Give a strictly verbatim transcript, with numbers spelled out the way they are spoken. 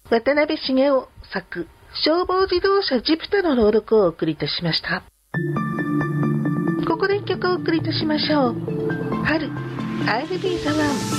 渡辺茂雄作消防自動車ジプタの朗読をお送りいたしました。ここで一曲お送りいたしましょう。春 I'll be the one